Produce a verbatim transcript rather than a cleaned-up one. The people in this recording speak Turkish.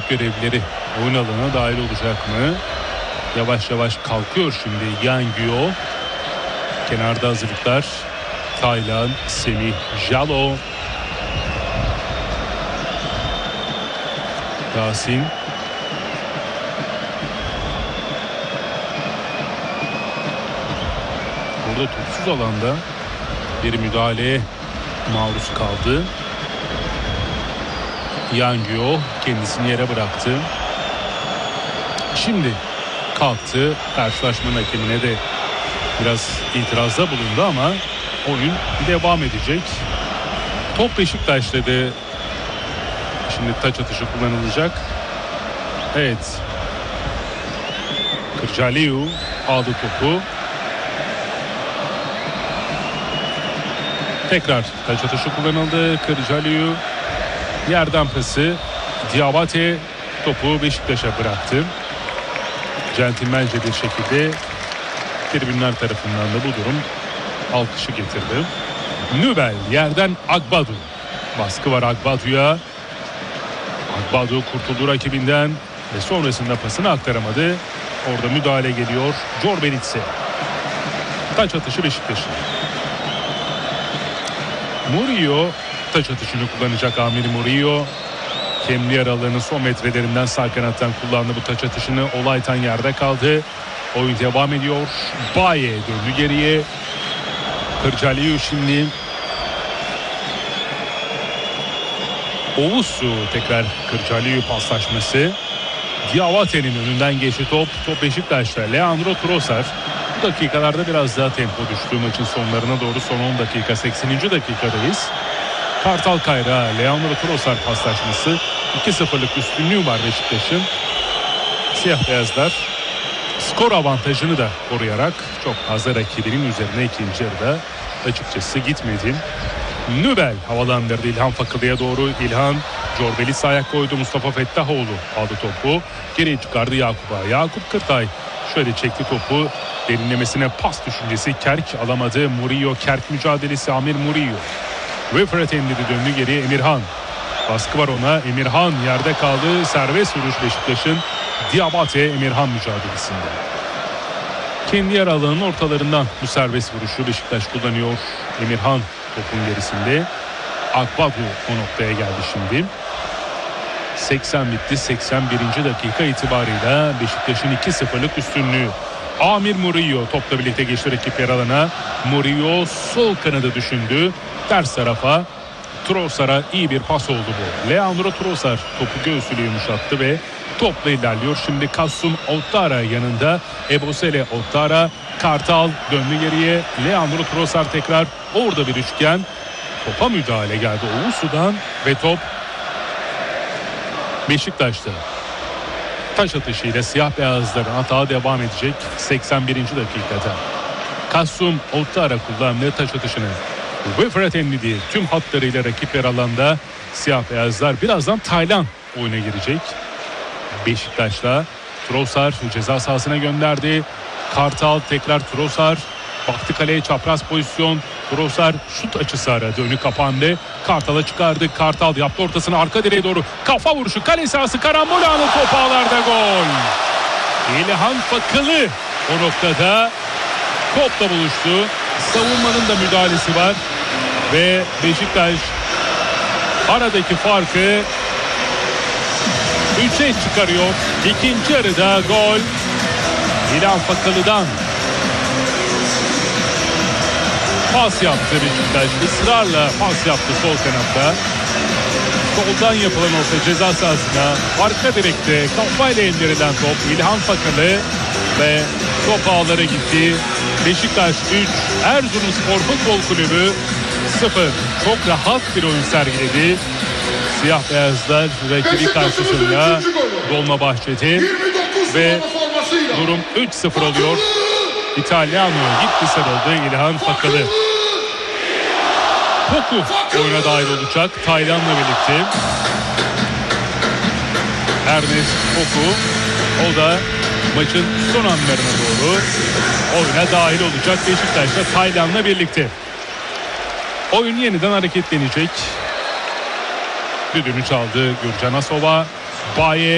görevlileri oyun alanına dahil olacak mı? Yavaş yavaş kalkıyor şimdi Yan Guo. Kenarda hazırlıklar. Taylan, Semih, Jalo, Yasin. Burada topsuz alanda bir müdahaleye maruz kaldı. Yan Guo kendisini yere bıraktı. Şimdi kalktı. Karşılaşmanın hakemine de biraz itirazda bulundu ama oyun devam edecek. Top Beşiktaş'taydı. Şimdi taç atışı kullanılacak. Evet. Kırcaaliu aldı topu. Tekrar taç atışı kullanıldı. Kırcaaliu yerden pası. Diabate topu Beşiktaş'a bıraktı. Centilmence bir şekilde tribünler tarafından da bu durum alkışı getirdi. Nübel yerden Agbadu. Baskı var Agbadu'ya. Agbadu kurtuldu rakibinden ve sonrasında pasını aktaramadı. Orada müdahale geliyor. Corbelitse. Taç atışı Beşiktaş'ın. Murillo taç atışını kullanacak. Amir Murillo kendi aralarının son metrelerinden sağ kanattan kullandı bu taç atışını. Olaytan yerde kaldı. Oyun devam ediyor. Baye döndü geriye. Kırcaaliu şimdi. Oğuzsu tekrar Kırcaaliu paslaşması. Diabate'nin önünden geçti top. Top Beşiktaş'ta. Leandro Trossard. Bu dakikalarda biraz daha tempo düştü maçın sonlarına doğru. Son on dakika, sekseninci dakikadayız. Kartal Kayra, Leandro Trossard paslaşması. iki sıfırlık üstünlüğü var Beşiktaş'ın. Siyah beyazlar skor avantajını da koruyarak çok fazla rakibinin üzerine ikinci yarıda açıkçası gitmedi. Nübel havalandırdı İlhan Fakılı'ya doğru. İlhan Corbelitse ayak koydu. Mustafa Fettahoğlu aldı topu. Geriye çıkardı Yakup'a. Yakup Kırtay şöyle çekti topu. Derinlemesine pas düşüncesi. Kerk alamadı. Murillo Kerk mücadelesi. Amir Murillo. Wilfred Endidi döndü geriye. Emirhan. Baskı var ona. Emirhan yerde kaldı. Serbest vuruş Beşiktaş'ın. Diabate Emirhan mücadelesinde. Kendi yer alanının ortalarından bu serbest vuruşu Beşiktaş kullanıyor. Emirhan topun gerisinde. Agbadu o noktaya geldi şimdi. seksen bitti. seksen birinci dakika itibarıyla Beşiktaş'ın iki sıfırlık üstünlüğü. Amir Murillo topla birlikte geçti rakip yer alana. Murillo sol kanadı düşündü. Ters tarafa. Trossard'a iyi bir pas oldu bu. Leandro Trossard topu göğsüyle yumuşattı ve topla ilerliyor. Şimdi Kasum Ouattara yanında. Ebosele Ouattara. Kartal döndü geriye. Leandro Trossard tekrar orada bir üçgen. Topa müdahale geldi Oğuzsu'dan ve top Beşiktaş'ta. Taş atışıyla siyah beyazların hata devam edecek seksen birinci dakikada. Kasum Ouattara kullandığı taş atışını. Wilfred Endidi tüm hatlarıyla rakip yer alanda. Siyah beyazlar birazdan Taylan oyuna girecek. Beşiktaş'la Trossard ceza sahasına gönderdi. Kartal tekrar Trossard. Baktı kaleye, çapraz pozisyon. Trossard şut açısı aradı. Önü kapandı. Kartal'a çıkardı. Kartal yaptı ortasını arka direğe doğru. Kafa vuruşu. Kale sahası karambol anı, top ağlarda gol. İlhan Fakılı o noktada topla buluştu. Savunmanın da müdahalesi var. Ve Beşiktaş aradaki farkı üçe çıkarıyor. İkinci yarıda gol İlhan Fakılı'dan. Pas yaptı Beşiktaş. Israrla pas yaptı sol kanatta. Soldan yapılan orta ceza sahasına. Arka direkte kafayla indirilen top. İlhan Fakılı ve top ağlara gitti. Beşiktaş üç, Erzurumspor Futbol Kulübü sıfır. Çok rahat bir oyun sergiledi. Siyah beyazlar rakibi karşısında Dolmabahçe'de ve durum üç sıfır oluyor. İtalyano gitti sarıldı İlhan Fakılı. Poku oyuna dahil olacak Taylan'la birlikte. Ernest Poku, o da maçın son anlarına doğru oyuna dahil olacak Beşiktaş'ta Taylan'la birlikte. Oyun yeniden hareketlenecek. Düdüğünü çaldı Gürcan Asova. Baye